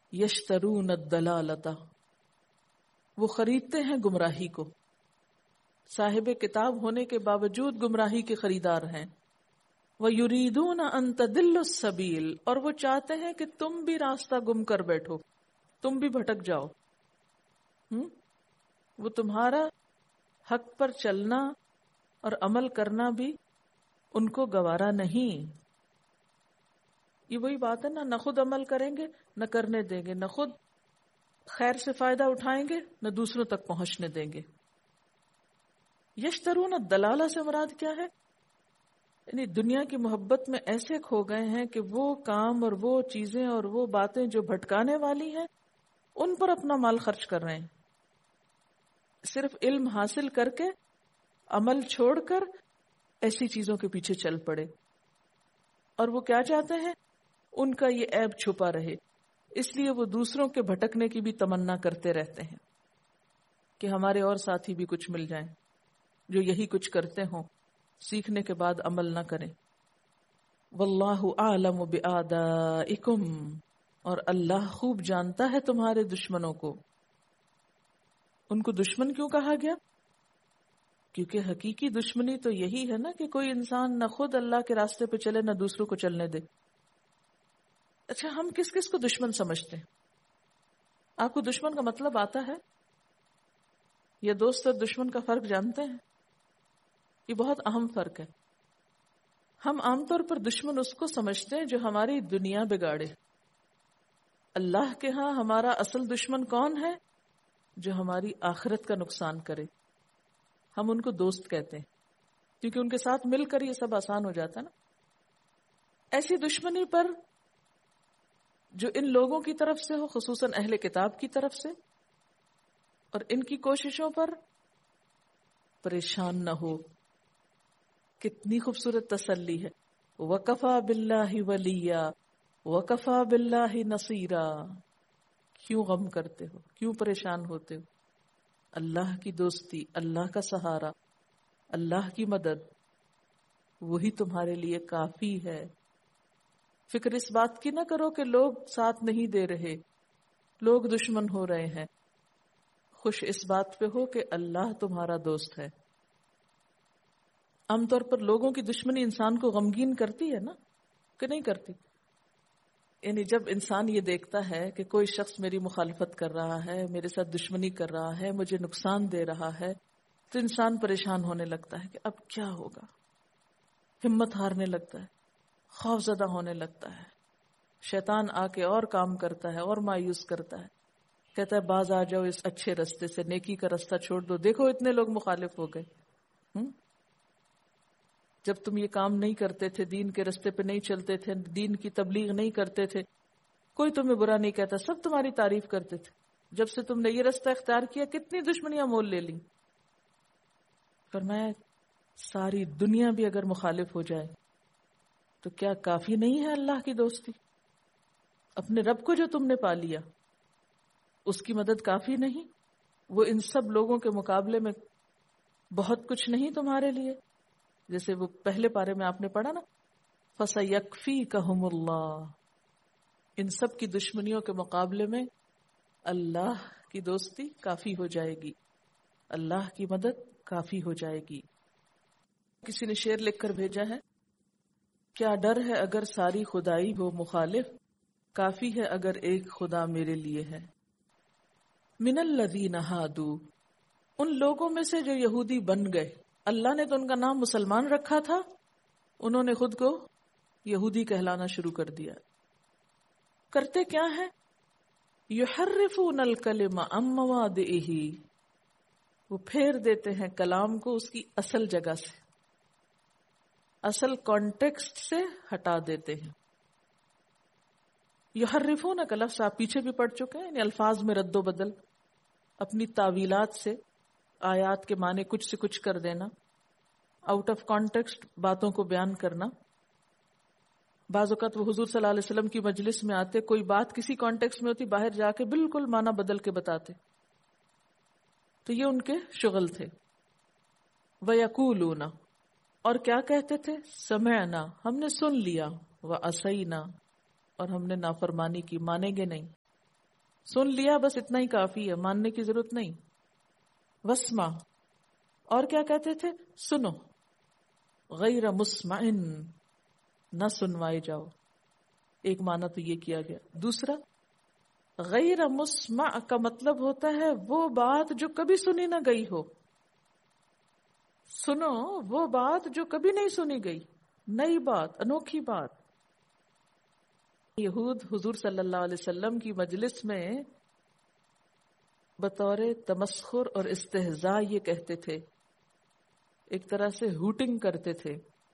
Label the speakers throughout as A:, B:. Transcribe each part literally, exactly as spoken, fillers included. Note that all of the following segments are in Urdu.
A: یشترون الدلالۃ، وہ خریدتے ہیں گمراہی کو، صاحب کتاب ہونے کے باوجود گمراہی کے خریدار ہیں. وَيُرِيدُونَ أَن تَضِلُّوا السَّبِيلَ، اور وہ چاہتے ہیں کہ تم بھی راستہ گم کر بیٹھو، تم بھی بھٹک جاؤ. ہم؟ وہ تمہارا حق پر چلنا اور عمل کرنا بھی ان کو گوارا نہیں. یہ وہی بات ہے نا، نہ خود عمل کریں گے نہ کرنے دیں گے، نہ خود خیر سے فائدہ اٹھائیں گے نہ دوسروں تک پہنچنے دیں گے. یشترون الدلالہ سے مراد کیا ہے؟ یعنی دنیا کی محبت میں ایسے کھو گئے ہیں کہ وہ کام اور وہ چیزیں اور وہ باتیں جو بھٹکانے والی ہیں ان پر اپنا مال خرچ کر رہے ہیں. صرف علم حاصل کر کے عمل چھوڑ کر ایسی چیزوں کے پیچھے چل پڑے. اور وہ کیا چاہتے ہیں؟ ان کا یہ عیب چھپا رہے، اس لیے وہ دوسروں کے بھٹکنے کی بھی تمنا کرتے رہتے ہیں کہ ہمارے اور ساتھی بھی کچھ مل جائیں جو یہی کچھ کرتے ہوں، سیکھنے کے بعد عمل نہ کریں. واللہ اعلم بآدائکم، اور اللہ خوب جانتا ہے تمہارے دشمنوں کو. ان کو دشمن کیوں کہا گیا؟ کیونکہ حقیقی دشمنی تو یہی ہے نا کہ کوئی انسان نہ خود اللہ کے راستے پہ چلے نہ دوسروں کو چلنے دے. اچھا، ہم کس کس کو دشمن سمجھتے ہیں؟ آپ کو دشمن کا مطلب آتا ہے؟ یا دوست اور دشمن کا فرق جانتے ہیں؟ یہ بہت اہم فرق ہے. ہم عام طور پر دشمن اس کو سمجھتے ہیں جو ہماری دنیا بگاڑے. اللہ کے ہاں ہمارا اصل دشمن کون ہے؟ جو ہماری آخرت کا نقصان کرے. ہم ان کو دوست کہتے ہیں کیونکہ ان کے ساتھ مل کر یہ سب آسان ہو جاتا ہے نا. ایسی دشمنی پر جو ان لوگوں کی طرف سے ہو، خصوصاً اہل کتاب کی طرف سے، اور ان کی کوششوں پر پریشان نہ ہو. کتنی خوبصورت تسلی ہے. وَكَفَى بِاللَّهِ وَلِيًّا وَكَفَى بِاللَّهِ نَصِيرًا. کیوں غم کرتے ہو، کیوں پریشان ہوتے ہو؟ اللہ کی دوستی، اللہ کا سہارا، اللہ کی مدد، وہی تمہارے لیے کافی ہے. فکر اس بات کی نہ کرو کہ لوگ ساتھ نہیں دے رہے، لوگ دشمن ہو رہے ہیں. خوش اس بات پہ ہو کہ اللہ تمہارا دوست ہے. عام طور پر لوگوں کی دشمنی انسان کو غمگین کرتی ہے نا، کہ نہیں کرتی؟ یعنی جب انسان یہ دیکھتا ہے کہ کوئی شخص میری مخالفت کر رہا ہے، میرے ساتھ دشمنی کر رہا ہے، مجھے نقصان دے رہا ہے، تو انسان پریشان ہونے لگتا ہے کہ اب کیا ہوگا. ہمت ہارنے لگتا ہے، خوف زدہ ہونے لگتا ہے. شیطان آ کے اور کام کرتا ہے اور مایوس کرتا ہے، کہتا ہے باز آ جاؤ اس اچھے رستے سے، نیکی کا رستہ چھوڑ دو، دیکھو اتنے لوگ مخالف ہو گئے. ہم؟ جب تم یہ کام نہیں کرتے تھے، دین کے رستے پہ نہیں چلتے تھے، دین کی تبلیغ نہیں کرتے تھے، کوئی تمہیں برا نہیں کہتا، سب تمہاری تعریف کرتے تھے. جب سے تم نے یہ رستہ اختیار کیا، کتنی دشمنیاں مول لے لیں. فرمایا ساری دنیا بھی اگر مخالف ہو جائے تو کیا کافی نہیں ہے اللہ کی دوستی؟ اپنے رب کو جو تم نے پا لیا اس کی مدد کافی نہیں؟ وہ ان سب لوگوں کے مقابلے میں بہت کچھ نہیں تمہارے لیے؟ جیسے وہ پہلے پارے میں آپ نے پڑھا نا، فَسَيَكْفِيكَهُمُ اللَّهُ، ان سب کی دشمنیوں کے مقابلے میں اللہ کی دوستی کافی ہو جائے گی، اللہ کی مدد کافی ہو جائے گی. کسی نے شعر لکھ کر بھیجا ہے، کیا ڈر ہے اگر ساری خدائی ہو مخالف، کافی ہے اگر ایک خدا میرے لیے ہے. من الذین ہادو، ان لوگوں میں سے جو یہودی بن گئے. اللہ نے تو ان کا نام مسلمان رکھا تھا، انہوں نے خود کو یہودی کہلانا شروع کر دیا. کرتے کیا ہے؟ یحرفون الکلم عن مواضعہ، وہ پھیر دیتے ہیں کلام کو اس کی اصل جگہ سے، اصل کانٹیکسٹ سے ہٹا دیتے ہیں. یحرفون کا لفظ آپ پیچھے بھی پڑھ چکے ہیں، یعنی الفاظ میں رد و بدل، اپنی تعویلات سے آیات کے معنی کچھ سے کچھ کر دینا، آؤٹ آف کانٹیکسٹ باتوں کو بیان کرنا. بعض اوقات وہ حضور صلی اللہ علیہ وسلم کی مجلس میں آتے، کوئی بات کسی کانٹیکسٹ میں ہوتی، باہر جا کے بالکل معنی بدل کے بتاتے. تو یہ ان کے شغل تھے. وَيَقُولُونَ، اور کیا کہتے تھے؟ سمعنا، ہم نے سن لیا، وَعَصَيْنَا، اور ہم نے نافرمانی کی، مانیں گے نہیں. سن لیا بس اتنا ہی کافی ہے، ماننے کی ضرورت نہیں. واسمع، اور کیا کہتے تھے؟ سنو. غیر مسمع، نہ سنوائے جاؤ. ایک معنی تو یہ کیا گیا. دوسرا غیر مسمع کا مطلب ہوتا ہے وہ بات جو کبھی سنی نہ گئی ہو. سنو وہ بات جو کبھی نہیں سنی گئی، نئی بات، انوکھی بات. یہود حضور صلی اللہ علیہ وسلم کی مجلس میں بطور تمسخر اور استہزاء یہ کہتے تھے، ایک طرح سے ہوٹنگ کرتے تھے.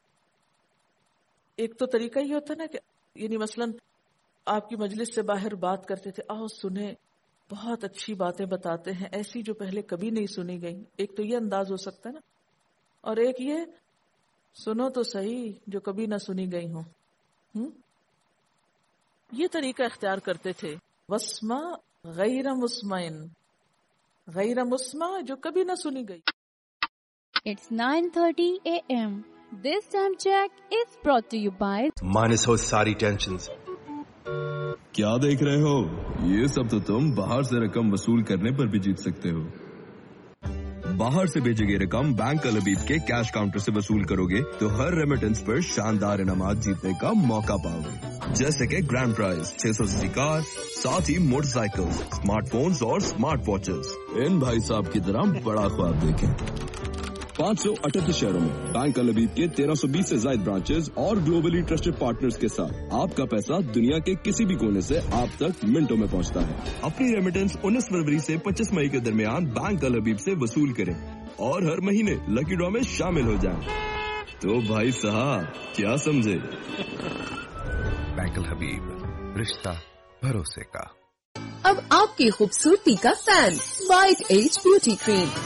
A: ایک تو طریقہ یہ ہوتا نا کہ یعنی مثلاً آپ کی مجلس سے باہر بات کرتے تھے، آؤ سنیں، بہت اچھی باتیں بتاتے ہیں ایسی جو پہلے کبھی نہیں سنی گئی. ایک تو یہ انداز ہو سکتا ہے نا، اور ایک یہ سنو تو صحیح جو کبھی نہ سنی گئی ہوں. ہم؟ یہ طریقہ اختیار کرتے تھے. واسمع غیر مسمعن، غیر مسمع جو کبھی نہ سنی گئی.
B: It's nine thirty a m This time check is brought to you by
C: minus ہو ساری ٹینشنز.
D: کیا دیکھ رہے ہو؟ یہ سب تو تم باہر سے رقم وصول کرنے پر بھی جیت سکتے ہو. باہر سے بھیجے گئی رقم بینک الحبیب کے کیش کاؤنٹر سے وصول کرو گے تو ہر ریمیٹنس پر شاندار انعامات جیتنے کا موقع پاؤ گے، جیسے کہ گرینڈ پرائز چھ سو سی سی کار، ساتھ ہی موٹر سائیکل، اسمارٹ فونز اور اسمارٹ واچز. ان بھائی صاحب کی طرح بڑا خواب دیکھیں. پانچ سو اٹھہتر شہروں میں بینک الحبیب کے تیرہ سو بیس سے زائد برانچز اور گلوبلی ٹرسٹڈ پارٹنرز کے ساتھ آپ کا پیسہ دنیا کے کسی بھی کونے سے آپ تک منٹوں میں پہنچتا ہے. اپنی ریمیٹنس انیس فروری سے پچیس مئی کے درمیان بینک الحبیب سے وصول کریں اور ہر مہینے لکی ڈرا میں شامل ہو جائیں. تو بھائی صاحب کیا سمجھے؟
C: بینک الحبیب، رشتہ بھروسے کا.
E: اب آپ کی خوبصورتی کا فین وائٹ ایج بیوٹی کریم.